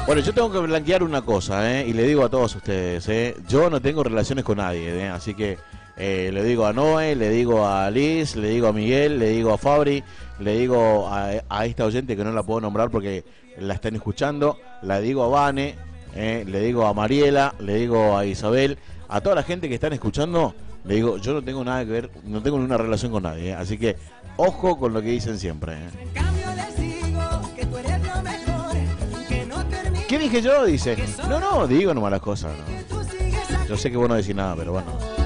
Bueno, yo tengo que blanquear una cosa, y le digo a todos ustedes, yo no tengo relaciones con nadie, así que le digo a Noé, le digo a Liz, le digo a Miguel, le digo a Fabri, le digo a esta oyente que no la puedo nombrar porque la están escuchando, la digo a Vane, le digo a Mariela, le digo a Isabel, a toda la gente que están escuchando, le digo, yo no tengo nada que ver, no tengo ninguna relación con nadie, así que ojo con lo que dicen siempre. ¿Qué dije yo? Dice. No, digo nomás las cosas. No. Yo sé que vos no decís nada, pero bueno.